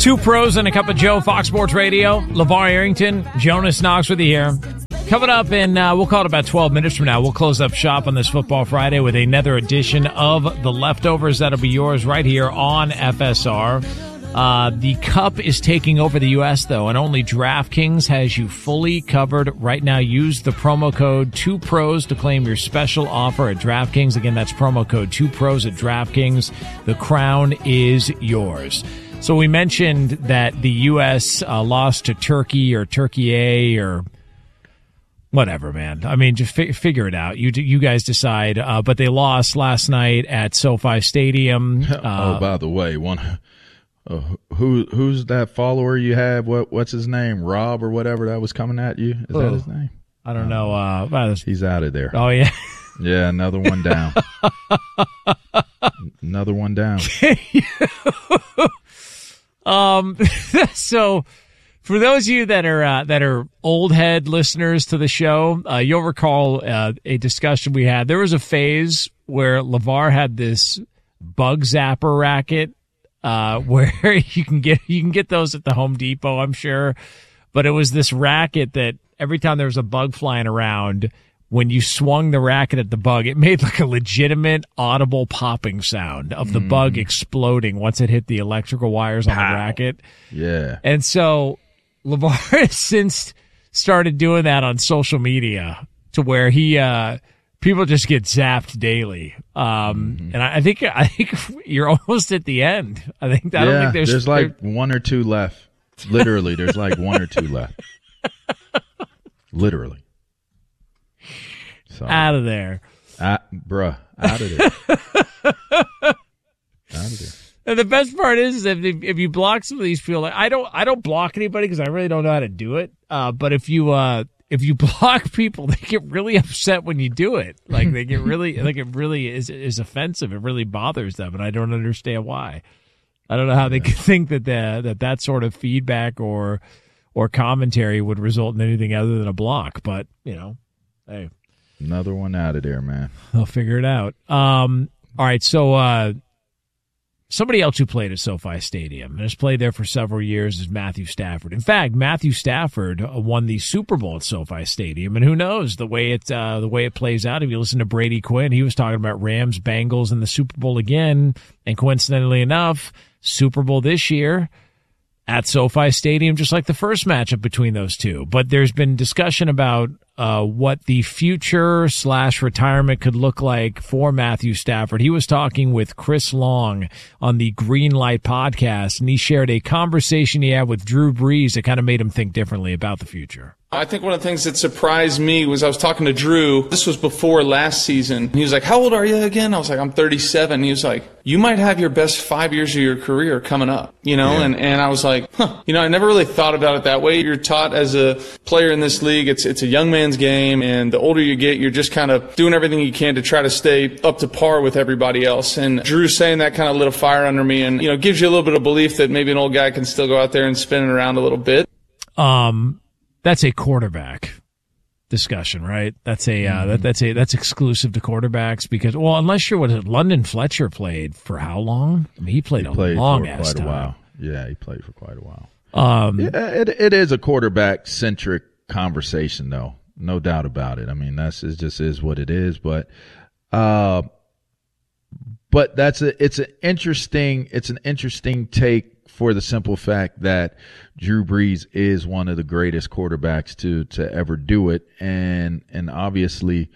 Two pros and a cup of Joe, Fox Sports Radio. LeVar Arrington, Jonas Knox with you here. Coming up in, we'll call it about 12 minutes from now, we'll close up shop on this Football Friday with another edition of The Leftovers. That'll be yours right here on FSR. The Cup is taking over the U.S., though, and only DraftKings has you fully covered. Right now, use the promo code 2pros to claim your special offer at DraftKings. Again, that's promo code 2pros at DraftKings. The crown is yours. So we mentioned that the U.S. Lost to Turkey or Turkey A or whatever, man. I mean, just figure it out. You guys decide. But they lost last night at SoFi Stadium. By the way, who's that follower you have? What's his name? Rob or whatever that was coming at you? Is that his name? I don't know. He's out of there. Oh, yeah. Yeah, another one down. Another one down. So for those of you that are old head listeners to the show, you'll recall a discussion we had. There was a phase where LeVar had this bug zapper racket, where you can get those at the Home Depot, I'm sure. But it was this racket that every time there was a bug flying around, when you swung the racket at the bug, it made like a legitimate audible popping sound of the bug exploding once it hit the electrical wires on the racket. Yeah. And so LeVar has since started doing that on social media to where people just get zapped daily. And I think you're almost at the end. I don't think there's like one or two left. Literally, there's like one or two left. Literally. So, out of there. Out of there. Out of there. And the best part is if you block some of these people, like I don't block anybody because I really don't know how to do it. But if you block people, they get really upset when you do it. Like they get really like it really is offensive. It really bothers them, and I don't understand why. I don't know how they could think that sort of feedback or commentary would result in anything other than a block. But hey. Another one out of there, man. They'll figure it out. All right, so somebody else who played at SoFi Stadium and has played there for several years is Matthew Stafford. In fact, Matthew Stafford won the Super Bowl at SoFi Stadium, and who knows the way it plays out. If you listen to Brady Quinn, he was talking about Rams, Bengals in the Super Bowl again, and coincidentally enough, Super Bowl this year at SoFi Stadium, just like the first matchup between those two. But there's been discussion about what the future / retirement could look like for Matthew Stafford. He was talking with Chris Long on the Green Light podcast, and he shared a conversation he had with Drew Brees that kind of made him think differently about the future. I think one of the things that surprised me was I was talking to Drew. This was before last season. He was like, "How old are you again?" I was like, "I'm 37." He was like, "You might have your best 5 years of your career coming up," Yeah. And I was like, I never really thought about it that way. You're taught as a player in this league, it's a young man's game, and the older you get, you're just kind of doing everything you can to try to stay up to par with everybody else. And Drew saying that kind of lit a fire under me and, gives you a little bit of belief that maybe an old guy can still go out there and spin it around a little bit. That's a quarterback discussion, right? That's that's exclusive to quarterbacks because, unless you're London Fletcher played for how long? I mean, he played long ass time. While. Yeah, he played for quite a while. It is a quarterback centric conversation, though, no doubt about it. I mean, it just is what it is. But it's an interesting take. For the simple fact that Drew Brees is one of the greatest quarterbacks to ever do it, and obviously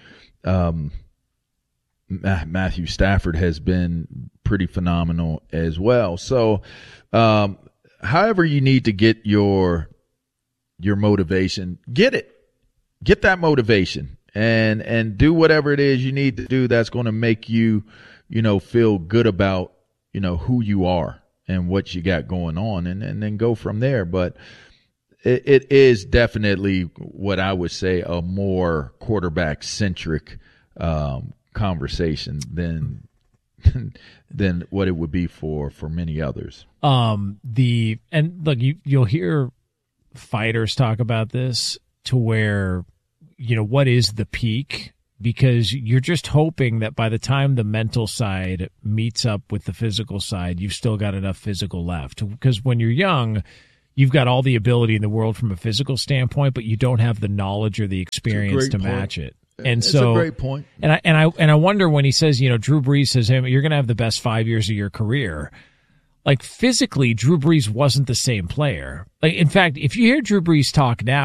Matthew Stafford has been pretty phenomenal as well. So, however you need to get your motivation, get that motivation, and do whatever it is you need to do that's going to make you feel good about who you are and what you got going on, and then go from there. But it is definitely what I would say a more quarterback centric conversation than what it would be for many others. And look, you'll hear fighters talk about this to where, what is the peak because you're just hoping that by the time the mental side meets up with the physical side, you've still got enough physical left. Because when you're young, you've got all the ability in the world from a physical standpoint, but you don't have the knowledge or the experience to match it. And That's so, a great point. And I wonder when he says, Drew Brees says, "Hey, you're going to have the best 5 years of your career." Like physically, Drew Brees wasn't the same player. Like in fact, if you hear Drew Brees talk now,